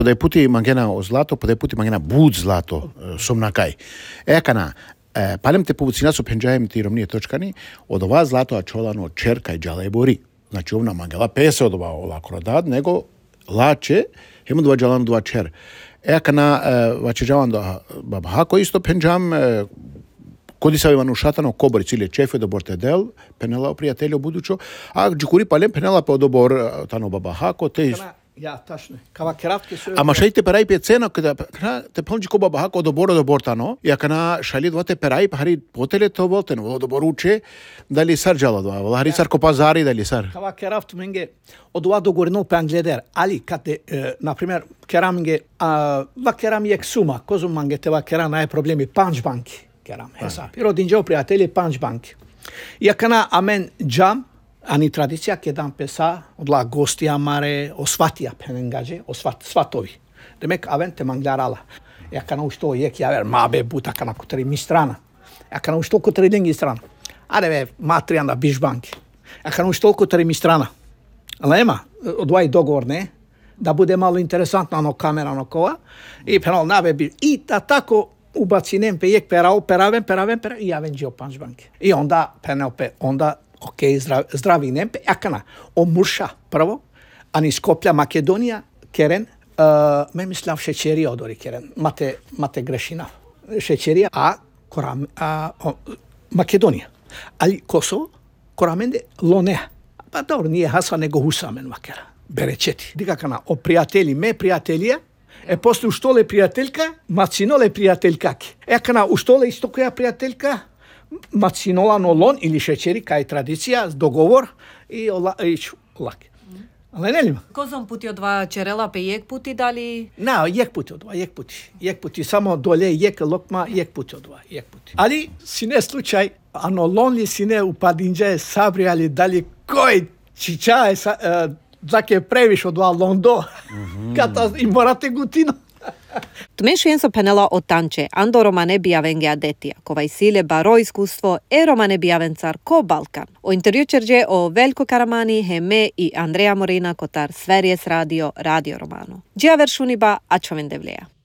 Podaj puti mangena o zlato, podaj puti mangena bud zlato, somnakaj. Ekana, palem te publicina su penđajem ti romnije točkani, od ova zlato a čolano čerka i džala bori. Znači ovna mangela pese od ova olako radad, nego lače, hemu dva džalan dva čer. Ekana, vače džalan da babahako isto penđam, Коди са Ивану Шатано кобори циле чефе до бортедел, пенела пријателјо будучо, а джикури палем пенела по добор тано бабахако, те Ja, tačno. Kava kratke su... Ама шаите перај пе цена кога те помџи ко бабахако до бортано, ја кана шали двате перај пари потеле то волтен, во доборуче, дали сар джала два, вала хари сар ко пазари дали сар. Kava keraft minge od ova dogovoreno pe angleder, ali kate, na primjer, keram minge, va keram jek suma, kozu mange te va keram naje problemi, punch banki. Keram hesap. I rodinđeo prijatelji punch bank. Iakana amen jam, ani tradicija kedan pesa, odla gostija mare, osvatija penengađe, svatovi. Demek aven te manglarala. Iakana ušto jek javer, mabe buta kana kutari mistrana. Iakana ušto kutari dengi strana. Adeve matrianda biš banki. Iakana ušto kutari mistrana. Lema, odvaj dogovor, ne? Da bude malo interesantno ono kamera ono kova. I penal nabe bi. I tako ubacinem pe jek peraven i ja venđeo punch banke. I onda zdravi nempe, jakana, omurša prvo, ani Skoplja Makedonija, keren, me mislav šećerija odori keren, mate grešina. Šećerija, Makedonija. Ali Kosovo, koramende lonea. Pa dobro, nije Hasa nego Husamen makera. Berećeti. Dikakana, o prijatelji, me prijatelja, после ушто ле пријателка, мацино ле пријателкаки. Екана ушто ле исто која пријателка, мацинола нолон или шеќери, кај традиција, договор и лаке. Але не ли ма? Козом пути од два черела пе јек пути дали? На, јек пути од два, јек пути. Само доле јек локма, јек пути од два, јек пути. Али си не случај, анолон ли си не упадинџа сабри, али дали кој чича Zaké previš od dva londo, kata i morate gutino. Tmešien so penela o tanče, ando romane biavengea detia, kovaj sile baro iskustvo e romane biavencar ko Balkan. O intervju čerđe o Veljko Karamani, Heme i Andreja Morina kotar Sveriges Radio, Radio Romano. Džia veršuniba, a čovendevleja.